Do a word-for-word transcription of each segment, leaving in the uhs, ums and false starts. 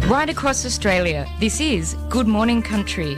Right across Australia, this is Good Morning Country.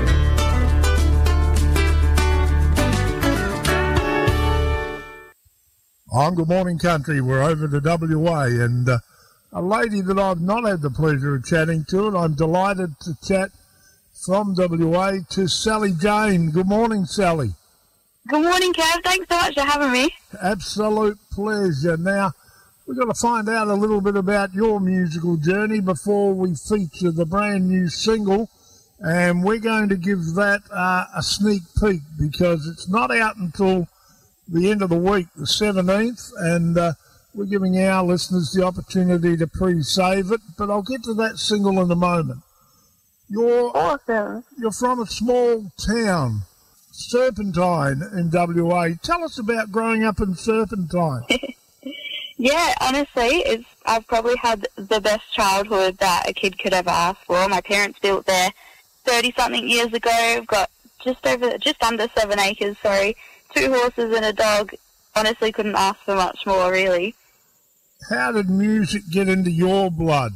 On Good Morning Country, we're over to W A, and uh, a lady that I've not had the pleasure of chatting to, and I'm delighted to chat from W A to Sally Jane. Good morning, Sally. Good morning, Kev. Thanks so much for having me. Absolute pleasure. Now, we've got to find out a little bit about your musical journey before we feature the brand new single, and we're going to give that uh, a sneak peek because it's not out until the end of the week, the seventeenth, and uh, we're giving our listeners the opportunity to pre-save it, but I'll get to that single in a moment. You're, awesome. You're from a small town, Serpentine in W A. Tell us about growing up in Serpentine. Yeah, honestly, it's I've probably had the best childhood that a kid could ever ask for. My parents built there thirty-something years ago. I've got just over, just under seven acres, sorry, two horses and a dog. Honestly, couldn't ask for much more, really. How did music get into your blood?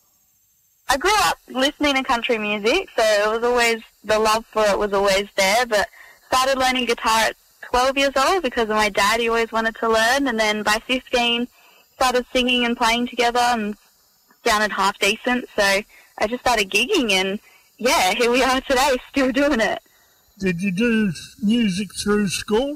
I grew up listening to country music, so it was always, the love for it was always there, but started learning guitar at twelve years old because of my dad. He always wanted to learn, and then by fifteen started singing and playing together and sounded half decent, so I just started gigging, and yeah, here we are today, still doing it. Did you do music through school?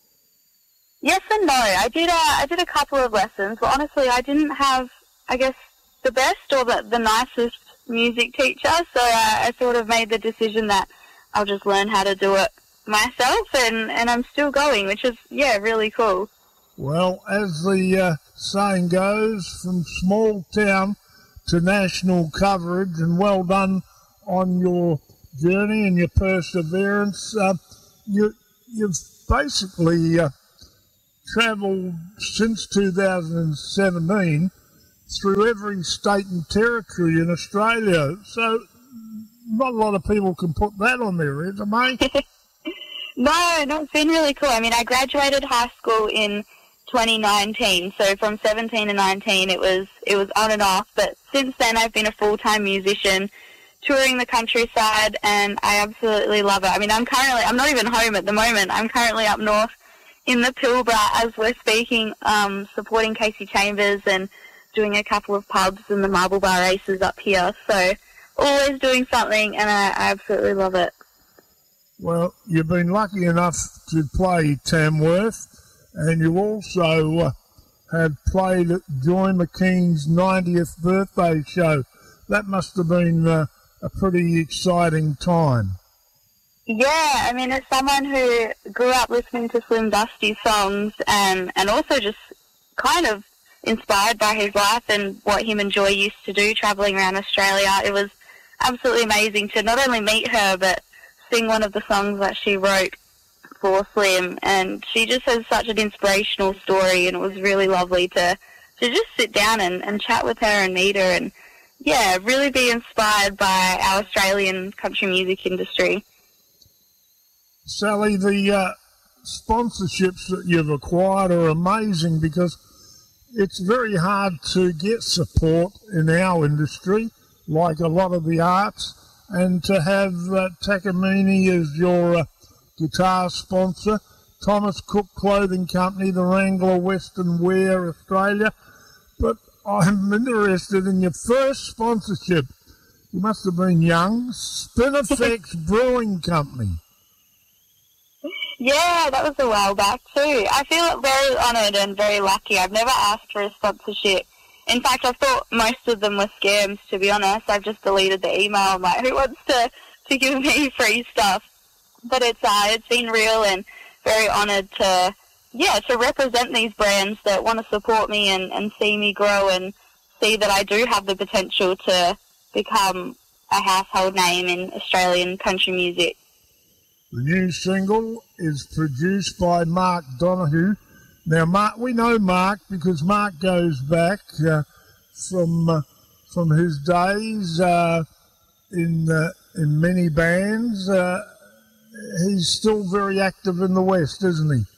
Yes and no. I did a, I did a couple of lessons, but honestly I didn't have, I guess, the best or the, the nicest music teacher, so uh, I sort of made the decision that I'll just learn how to do it myself, and, and I'm still going, which is, yeah, really cool. Well, as the uh, saying goes, from small town to national coverage, and well done on your journey and your perseverance. Uh, you, you've basically uh, travelled since two thousand seventeen through every state and territory in Australia, so not a lot of people can put that on their resume. No, no, it's been really cool. I mean, I graduated high school in twenty nineteen, so from seventeen to nineteen it was it was on and off, but since then I've been a full-time musician, touring the countryside, and I absolutely love it. I mean, I'm currently, I'm not even home at the moment. I'm currently up north in the Pilbara as we're speaking, um, supporting Casey Chambers and doing a couple of pubs and the marble bar races up here, so always doing something, and I, I absolutely love it. Well, you've been lucky enough to play Tamworth, and you also uh, have played at Joy McKean's ninetieth birthday show. That must have been uh, a pretty exciting time. Yeah, I mean, as someone who grew up listening to Slim Dusty's songs and, and also just kind of inspired by his life and what him and Joy used to do travelling around Australia, it was absolutely amazing to not only meet her but sing one of the songs that she wrote for Slim, and she just has such an inspirational story, and it was really lovely to, to just sit down and, and chat with her and meet her and, yeah, really be inspired by our Australian country music industry. Sally, the uh, sponsorships that you've acquired are amazing because it's very hard to get support in our industry, like a lot of the arts, and to have uh, Takamine as your uh, guitar sponsor, Thomas Cook Clothing Company, the Wrangler Western Wear Australia. But I'm interested in your first sponsorship. You must have been young. Spinifex Brewing Company. Yeah, that was a while back too. I feel very honoured and very lucky. I've never asked for a sponsorship. In fact, I thought most of them were scams, to be honest. I've just deleted the email. I'm like, who wants to, to give me free stuff? But it's uh, it's been real, and very honoured to, yeah, to represent these brands that want to support me and, and see me grow and see that I do have the potential to become a household name in Australian country music. The new single is produced by Mark Donoghue. Now, Mark, we know Mark because Mark goes back uh, from uh, from his days uh, in uh, in many bands. Uh, he's still very active in the West, isn't he?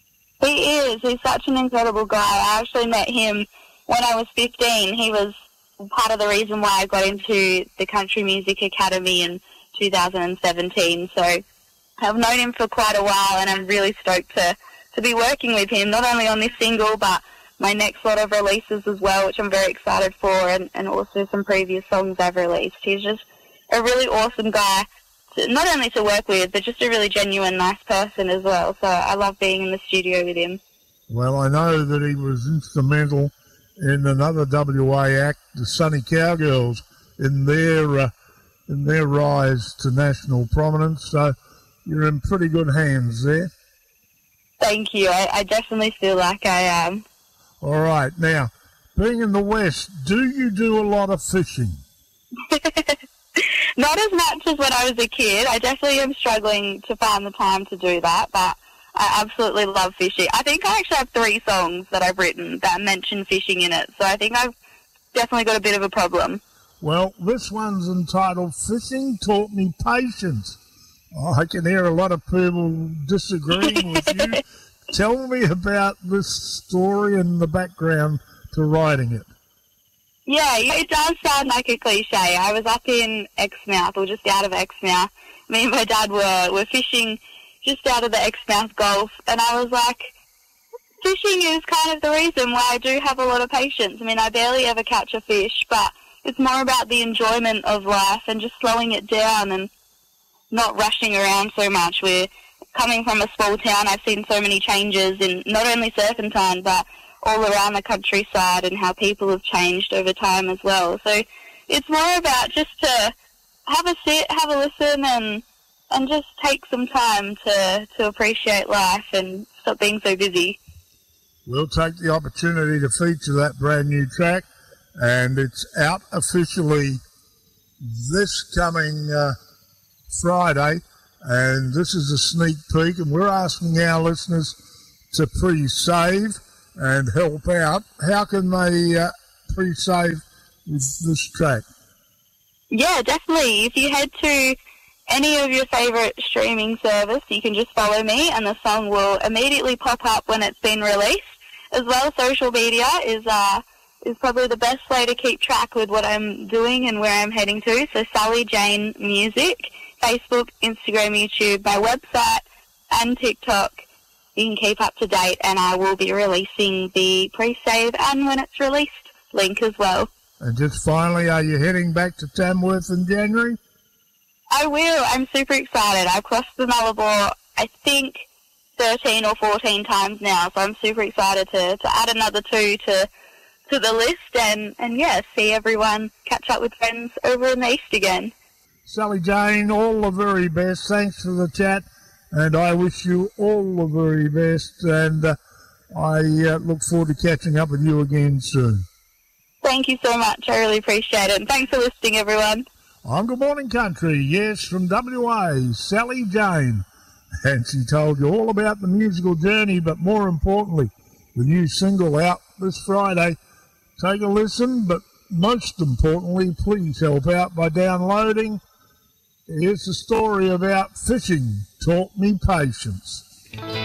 He is. He's such an incredible guy. I actually met him when I was fifteen. He was part of the reason why I got into the Country Music Academy in two thousand seventeen. So I've known him for quite a while, and I'm really stoked to, to be working with him, not only on this single, but my next lot of releases as well, which I'm very excited for, and, and also some previous songs I've released. He's just a really awesome guy, to, not only to work with, but just a really genuine, nice person as well. So I love being in the studio with him. Well, I know that he was instrumental in another W A act, the Sunny Cowgirls, in their uh, in their rise to national prominence. So you're in pretty good hands there. Thank you. I, I definitely feel like I am. All right. Now, being in the West, do you do a lot of fishing? Not as much as when I was a kid. I definitely am struggling to find the time to do that, but I absolutely love fishing. I think I actually have three songs that I've written that mention fishing in it, so I think I've definitely got a bit of a problem. Well, this one's entitled Fishing Taught Me Patience. Oh, I can hear a lot of people disagreeing with you. Tell me about this story and the background to writing it. Yeah, it does sound like a cliche. I was up in Exmouth, or just out of Exmouth. Me and my dad were, were fishing just out of the Exmouth Gulf, and I was like, fishing is kind of the reason why I do have a lot of patience. I mean, I barely ever catch a fish, but it's more about the enjoyment of life and just slowing it down and not rushing around so much. We're coming from a small town. I've seen so many changes in not only Serpentine, but all around the countryside, and how people have changed over time as well. So it's more about just to have a sit, have a listen, and and just take some time to, to appreciate life and stop being so busy. We'll take the opportunity to feature that brand new track, and it's out officially this coming uh, Friday, and this is a sneak peek, and we're asking our listeners to pre-save and help out. How can they uh, pre-save with this track? Yeah, definitely. If you head to any of your favourite streaming service, you can just follow me, and the song will immediately pop up when it's been released. As well, social media is uh, is probably the best way to keep track with what I'm doing and where I'm heading to. So Sally Jane Music, Facebook, Instagram, YouTube, my website, and TikTok. You can keep up to date, and I will be releasing the pre-save and when it's released link as well. And just finally, are you heading back to Tamworth in January? I will. I'm super excited. I've crossed the Nullarbor, I think, thirteen or fourteen times now, so I'm super excited to, to add another two to to the list and, and, yeah, see everyone, catch up with friends over in the East again. Sally Jane, all the very best. Thanks for the chat, and I wish you all the very best, and uh, I uh, look forward to catching up with you again soon. Thank you so much. I really appreciate it, and thanks for listening, everyone. On Good Morning Country, yes, from W A, Sally Jane. And she told you all about the musical journey, but more importantly, the new single out this Friday. Take a listen, but most importantly, please help out by downloading. Here's the story about fishing taught me patience.